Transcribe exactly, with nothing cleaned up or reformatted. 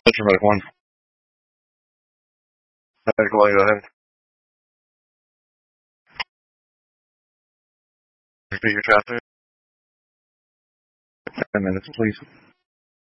Central Medic one. Medical, go ahead. Repeat your traffic. Ten minutes, please.